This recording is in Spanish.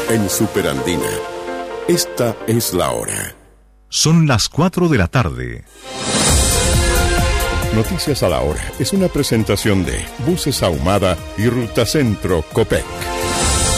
En Superandina, esta es la hora. Son las 4 de la tarde. Noticias a la hora es una presentación de Buses Ahumada y Ruta Centro Copec.